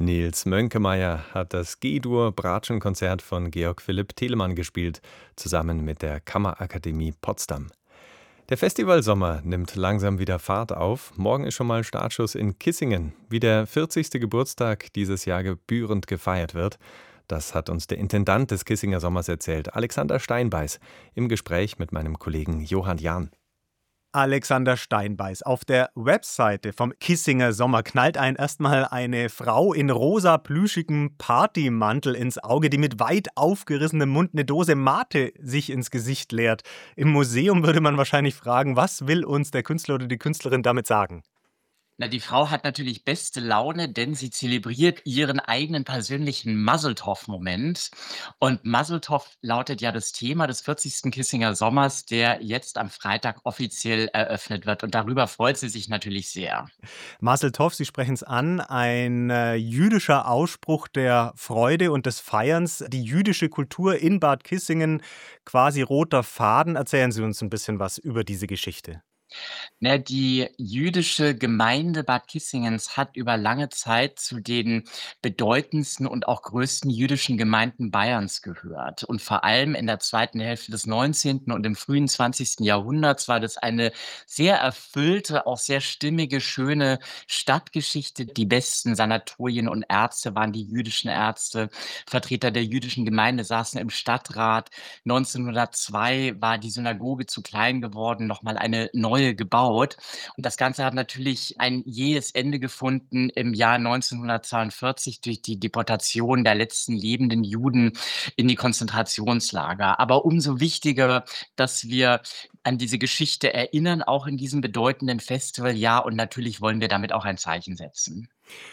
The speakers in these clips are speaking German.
Nils Mönkemeyer hat das G-Dur-Bratschenkonzert von Georg Philipp Telemann gespielt, zusammen mit der Kammerakademie Potsdam. Der Festivalsommer nimmt langsam wieder Fahrt auf. Morgen ist schon mal Startschuss in Kissingen, wie der 40. Geburtstag dieses Jahr gebührend gefeiert wird. Das hat uns der Intendant des Kissinger Sommers erzählt, Alexander Steinbeiß, im Gespräch mit meinem Kollegen Johann Jahn. Alexander Steinbeiß. Auf der Webseite vom Kissinger Sommer knallt einen erstmal eine Frau in rosa plüschigem Partymantel ins Auge, die mit weit aufgerissenem Mund eine Dose Mate sich ins Gesicht leert. Im Museum würde man wahrscheinlich fragen, was will uns der Künstler oder die Künstlerin damit sagen? Na, die Frau hat natürlich beste Laune, denn sie zelebriert ihren eigenen persönlichen Maseltoff-Moment. Und Maseltoff lautet ja das Thema des 40. Kissinger Sommers, der jetzt am Freitag offiziell eröffnet wird. Und darüber freut sie sich natürlich sehr. Marcel Toff, Sie sprechen es an, ein jüdischer Ausspruch der Freude und des Feierns, die jüdische Kultur in Bad Kissingen, quasi roter Faden. Erzählen Sie uns ein bisschen was über diese Geschichte. Na, die jüdische Gemeinde Bad Kissingens hat über lange Zeit zu den bedeutendsten und auch größten jüdischen Gemeinden Bayerns gehört. Und vor allem in der zweiten Hälfte des 19. und im frühen 20. Jahrhunderts war das eine sehr erfüllte, auch sehr stimmige, schöne Stadtgeschichte. Die besten Sanatorien und Ärzte waren die jüdischen Ärzte. Vertreter der jüdischen Gemeinde saßen im Stadtrat. 1902 war die Synagoge zu klein geworden, nochmal eine neue gebaut. Und das Ganze hat natürlich ein jähes Ende gefunden im Jahr 1942 durch die Deportation der letzten lebenden Juden in die Konzentrationslager. Aber umso wichtiger, dass wir an diese Geschichte erinnern, auch in diesem bedeutenden Festivaljahr. Und natürlich wollen wir damit auch ein Zeichen setzen.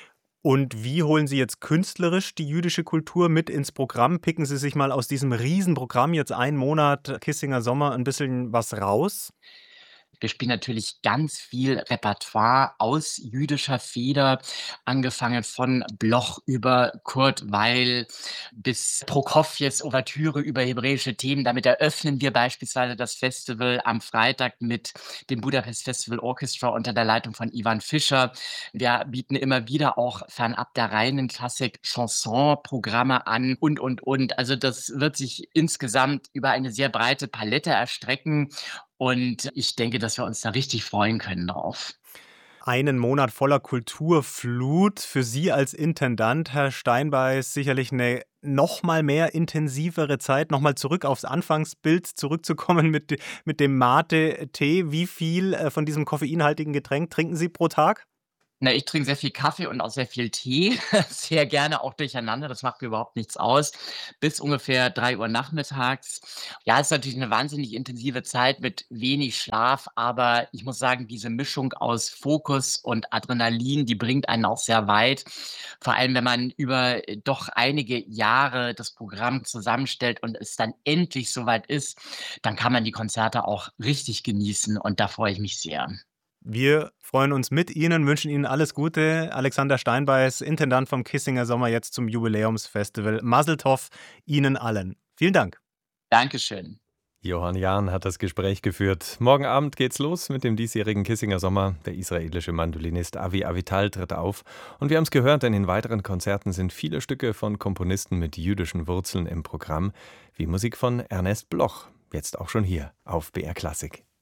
Und wie holen Sie jetzt künstlerisch die jüdische Kultur mit ins Programm? Picken Sie sich mal aus diesem Riesenprogramm jetzt einen Monat Kissinger Sommer ein bisschen was raus? Wir spielen natürlich ganz viel Repertoire aus jüdischer Feder, angefangen von Bloch über Kurt Weill bis Prokofjews Ouvertüre über hebräische Themen. Damit eröffnen wir beispielsweise das Festival am Freitag mit dem Budapest Festival Orchestra unter der Leitung von Ivan Fischer. Wir bieten immer wieder auch fernab der reinen Klassik Chanson-Programme an und. Also das wird sich insgesamt über eine sehr breite Palette erstrecken. Und ich denke, dass wir uns da richtig freuen können drauf. Einen Monat voller Kulturflut. Für Sie als Intendant, Herr Steinbeiß, sicherlich eine noch mal mehr intensivere Zeit, noch mal zurück aufs Anfangsbild zurückzukommen mit dem Mate-Tee. Wie viel von diesem koffeinhaltigen Getränk trinken Sie pro Tag? Na, ich trinke sehr viel Kaffee und auch sehr viel Tee, sehr gerne auch durcheinander, das macht mir überhaupt nichts aus, bis ungefähr 3 Uhr nachmittags. Ja, es ist natürlich eine wahnsinnig intensive Zeit mit wenig Schlaf, aber ich muss sagen, diese Mischung aus Fokus und Adrenalin, die bringt einen auch sehr weit. Vor allem, wenn man über doch einige Jahre das Programm zusammenstellt und es dann endlich soweit ist, dann kann man die Konzerte auch richtig genießen und da freue ich mich sehr. Wir freuen uns mit Ihnen, wünschen Ihnen alles Gute. Alexander Steinbeiß, Intendant vom Kissinger Sommer, jetzt zum Jubiläumsfestival. Mazel Tov Ihnen allen. Vielen Dank. Dankeschön. Johann Jahn hat das Gespräch geführt. Morgen Abend geht's los mit dem diesjährigen Kissinger Sommer. Der israelische Mandolinist Avi Avital tritt auf. Und wir haben es gehört, denn in weiteren Konzerten sind viele Stücke von Komponisten mit jüdischen Wurzeln im Programm, wie Musik von Ernest Bloch. Jetzt auch schon hier auf BR Klassik.